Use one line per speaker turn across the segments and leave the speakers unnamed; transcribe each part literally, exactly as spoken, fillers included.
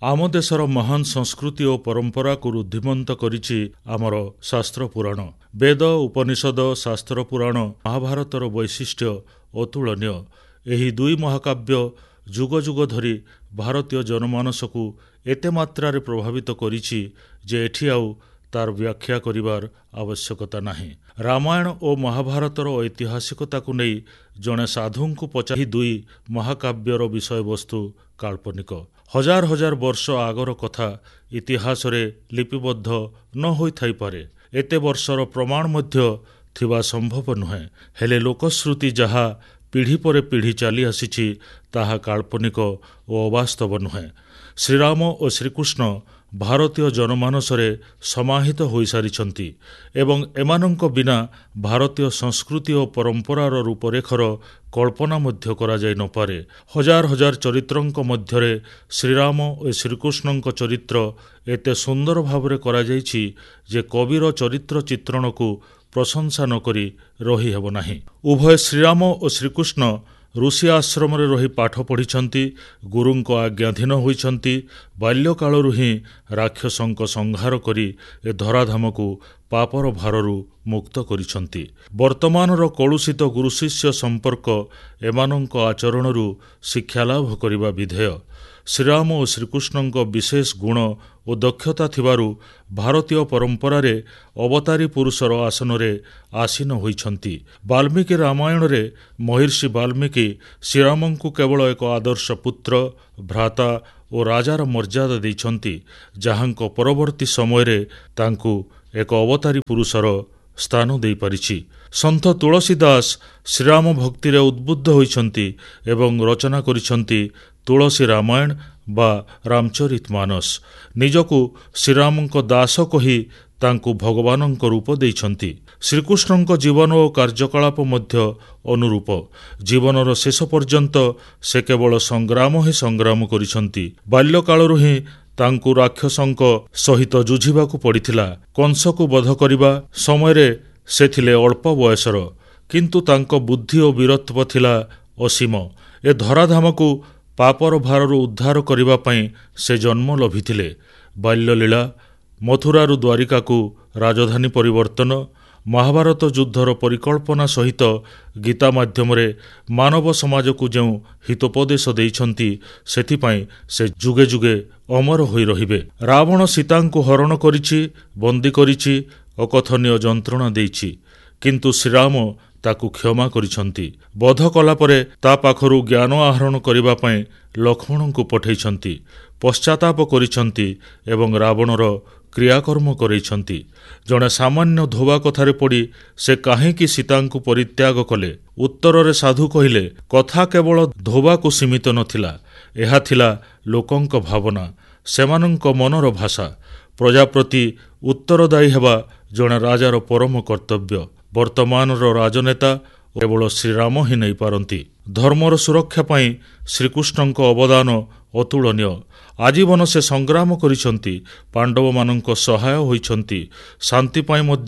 ଆମ ଦେଶର ମହାନ ସଂସ୍କୃତି ଓ ପରମ୍ପରାକୁ ରୁଦ୍ଧିମନ୍ତ କରିଛି ଆମର ଶାସ୍ତ୍ର ପୁରାଣ। ବେଦ, ଉପନିଷଦ, ଶାସ୍ତ୍ର ପୁରାଣ, ମହାଭାରତର ବୈଶିଷ୍ଟ୍ୟ ଅତୁଳନୀୟ। ଏହି ଦୁଇ ମହାକାବ୍ୟ ଯୁଗ ଯୁଗ ଧରି ଭାରତୀୟ ଜନମାନସକୁ ଏତେ ମାତ୍ରାରେ ପ୍ରଭାବିତ କରିଛି ଯେ ଏଠି ଆଉ ତାର ବ୍ୟାଖ୍ୟା କରିବାର ଆବଶ୍ୟକତା ନାହିଁ। ରାମାୟଣ ଓ ମହାଭାରତର ଐତିହାସିକତାକୁ ନେଇ ଜଣେ ସାଧୁଙ୍କୁ ପଚାରି ଦୁଇ ମହାକାବ୍ୟର ବିଷୟବସ୍ତୁ କାଳ୍ପନିକ। ହଜାର ହଜାର ବର୍ଷ ଆଗର କଥା ଇତିହାସରେ ଲିପିବଦ୍ଧ ନ ହୋଇଥାଇପାରେ। ଏତେ ବର୍ଷର ପ୍ରମାଣ ମଧ୍ୟ ଥିବା ସମ୍ଭବ ନୁହେଁ। ହେଲେ ଲୋକଶ୍ରୁତି ଯାହା ପିଢ଼ି ପରେ ପିଢ଼ି ଚାଲି ଆସିଛି ତାହା କାଳ୍ପନିକ ଓ ଅବାସ୍ତବ ନୁହେଁ। ଶ୍ରୀରାମ ଓ ଶ୍ରୀକୃଷ୍ଣ ଭାରତୀୟ ଜନମାନସରେ ସମାହିତ ହୋଇସାରିଛନ୍ତି ଏବଂ ଏମାନଙ୍କ ବିନା ଭାରତୀୟ ସଂସ୍କୃତି ଓ ପରମ୍ପରାର ରୂପରେଖର କଳ୍ପନା ମଧ୍ୟ କରାଯାଇ ନପାରେ। ହଜାର ହଜାର ଚରିତ୍ରଙ୍କ ମଧ୍ୟରେ ଶ୍ରୀରାମ ଓ ଶ୍ରୀକୃଷ୍ଣଙ୍କ ଚରିତ୍ର ଏତେ ସୁନ୍ଦର ଭାବରେ କରାଯାଇଛି ଯେ କବିର ଚରିତ୍ର ଚିତ୍ରଣକୁ ପ୍ରଶଂସା ନକରି ରହିହେବ ନାହିଁ। ଉଭୟ ଶ୍ରୀରାମ ଓ ଶ୍ରୀକୃଷ୍ଣ ଋଷି ଆଶ୍ରମରେ ରହି ପାଠ ପଢ଼ିଛନ୍ତି, ଗୁରୁଙ୍କ ଆଜ୍ଞାଧୀନ ହୋଇଛନ୍ତି। ବାଲ୍ୟକାଳରୁ ହିଁ ରାକ୍ଷସଙ୍କ ସଂହାର କରି ଏ ଧରାଧାମକୁ ପାପର ଭାରରୁ ମୁକ୍ତ କରିଛନ୍ତି। ବର୍ତ୍ତମାନର କଳୁଷିତ ଗୁରୁଶିଷ୍ୟ ସମ୍ପର୍କ ଏମାନଙ୍କ ଆଚରଣରୁ ଶିକ୍ଷାଲାଭ କରିବା ବିଧେୟ। ଶ୍ରୀରାମ ଓ ଶ୍ରୀକୃଷ୍ଣଙ୍କ ବିଶେଷ ଗୁଣ ଓ ଦକ୍ଷତା ଥିବାରୁ ଭାରତୀୟ ପରମ୍ପରାରେ ଅବତାରୀ ପୁରୁଷର ଆସନରେ ଆସୀନ ହୋଇଛନ୍ତି। ବାଲ୍ମୀକି ରାମାୟଣରେ ମହର୍ଷି ବାଲ୍ମୀକି ଶ୍ରୀରାମଙ୍କୁ କେବଳ ଏକ ଆଦର୍ଶ ପୁତ୍ର, ଭ୍ରାତା ଓ ରାଜାର ମର୍ଯ୍ୟାଦା ଦେଇଛନ୍ତି, ଯାହାଙ୍କ ପରବର୍ତ୍ତୀ ସମୟରେ ତାଙ୍କୁ ଏକ ଅବତାରୀ ପୁରୁଷର ସ୍ଥାନ ଦେଇପାରିଛି। ସନ୍ଥ ତୁଳସୀ ଦାସ ଶ୍ରୀରାମ ଭକ୍ତିରେ ଉଦ୍ବୁଦ୍ଧ ହୋଇଛନ୍ତି ଏବଂ ରଚନା କରିଛନ୍ତି ତୁଳସୀ ରାମାୟଣ ବା ରାମଚରିତମାନସ। ନିଜକୁ ଶ୍ରୀରାମଙ୍କ ଦାସ କହି ତାଙ୍କୁ ଭଗବାନଙ୍କ ରୂପ ଦେଇଛନ୍ତି। ଶ୍ରୀକୃଷ୍ଣଙ୍କ ଜୀବନ ଓ କାର୍ଯ୍ୟକଳାପ ମଧ୍ୟ ଅନୁରୂପ। ଜୀବନର ଶେଷ ପର୍ଯ୍ୟନ୍ତ ସେ କେବଳ ସଂଗ୍ରାମ ହିଁ ସଂଗ୍ରାମ କରିଛନ୍ତି। ବାଲ୍ୟକାଳରୁ ହିଁ ତାଙ୍କୁ ରାକ୍ଷସଙ୍କ ସହିତ ଯୁଝିବାକୁ ପଡ଼ିଥିଲା। କଂସକୁ ବଧ କରିବା ସମୟରେ ସେ ଥିଲେ ଅଳ୍ପ ବୟସର, କିନ୍ତୁ ତାଙ୍କ ବୁଦ୍ଧି ଓ ବୀରତ୍ୱ ଥିଲା ଅସୀମ। ଏ ଧରାଧାମକୁ ପାପର ଭାରରୁ ଉଦ୍ଧାର କରିବା ପାଇଁ ସେ ଜନ୍ମ ଲଭିଥିଲେ। ବାଲ୍ୟଲୀଳା, ମଥୁରାରୁ ଦ୍ୱାରିକାକୁ ରାଜଧାନୀ ପରିବର୍ତ୍ତନ, ମହାଭାରତ ଯୁଦ୍ଧର ପରିକଳ୍ପନା ସହିତ ଗୀତା ମାଧ୍ୟମରେ ମାନବ ସମାଜକୁ ଯେଉଁ ହିତୋପଦେଶ ଦେଇଛନ୍ତି ସେଥିପାଇଁ ସେ ଯୁଗେ ଯୁଗେ ଅମର ହୋଇ ରହିବେ। ରାବଣ ସୀତାଙ୍କୁ ହରଣ କରିଛି, ବନ୍ଦୀ କରିଛି, ଅକଥନୀୟ ଯନ୍ତ୍ରଣା ଦେଇଛି, କିନ୍ତୁ ଶ୍ରୀରାମ ତାକୁ କ୍ଷମା କରିଛନ୍ତି। ବଧ କଲାପରେ ତା ପାଖରୁ ଜ୍ଞାନ ଆହରଣ କରିବା ପାଇଁ ଲକ୍ଷ୍ମଣଙ୍କୁ ପଠାଇଛନ୍ତି, ପଶ୍ଚାତାପ କରିଛନ୍ତି ଏବଂ ରାବଣର କ୍ରିୟାକର୍ମ କରାଇଛନ୍ତି। ଜଣେ ସାମାନ୍ୟ ଧୋବା କଥାରେ ପଡ଼ି ସେ କାହିଁକି ସୀତାଙ୍କୁ ପରିତ୍ୟାଗ କଲେ? ଉତ୍ତରରେ ସାଧୁ କହିଲେ, କଥା କେବଳ ଧୋବାକୁ ସୀମିତ ନଥିଲା, ଏହା ଥିଲା ଲୋକଙ୍କ ଭାବନା, ସେମାନଙ୍କ ମନର ଭାଷା। ପ୍ରଜା ପ୍ରତି ଉତ୍ତରଦାୟୀ ହେବା ଜଣେ ରାଜାର ପରମ କର୍ତ୍ତବ୍ୟ। ବର୍ତ୍ତମାନର ରାଜନେତା କେବଳ ଶ୍ରୀରାମ ହିଁ ନେଇପାରନ୍ତି। ଧର୍ମର ସୁରକ୍ଷା ପାଇଁ ଶ୍ରୀକୃଷ୍ଣଙ୍କ ଅବଦାନ ଅତୁଳନୀୟ। ଆଜୀବନ ସେ ସଂଗ୍ରାମ କରିଛନ୍ତି, ପାଣ୍ଡବମାନଙ୍କ ସହାୟ ହୋଇଛନ୍ତି, ଶାନ୍ତି ପାଇଁ ମଧ୍ୟ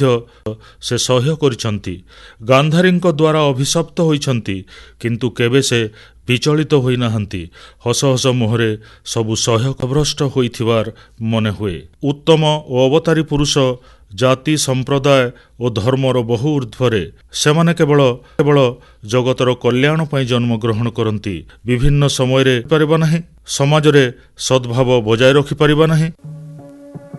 ସେ ସହ୍ୟ କରିଛନ୍ତି। ଗାନ୍ଧାରୀଙ୍କ ଦ୍ୱାରା ଅଭିଶପ୍ତ ହୋଇଛନ୍ତି, କିନ୍ତୁ କେବେ ସେ ବିଚଳିତ ହୋଇନାହାନ୍ତି। ହସ ହସ ମୁହଁରେ ସବୁ ସହ୍ୟଭ୍ରଷ୍ଟ ହୋଇଥିବାର ମନେ ହୁଏ। ଉତ୍ତମ ଓ ଅବତାରୀ ପୁରୁଷ ଜାତି, ସମ୍ପ୍ରଦାୟ ଓ ଧର୍ମର ବହୁ ଊର୍ଦ୍ଧ୍ୱରେ। ସେମାନେ କେବଳ କେବଳ ଜଗତର କଲ୍ୟାଣ ପାଇଁ ଜନ୍ମଗ୍ରହଣ କରନ୍ତି। ବିଭିନ୍ନ ସମୟରେ ପାରିବା ନାହିଁ, ସମାଜରେ ସଦ୍ଭାବ ବଜାୟ ରଖିପାରିବା ନାହିଁ,